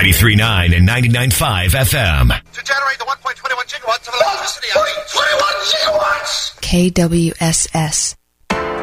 93.9 and 99.5 FM. To generate the 1.21 gigawatts of electricity. 1.21 gigawatts! KWSS.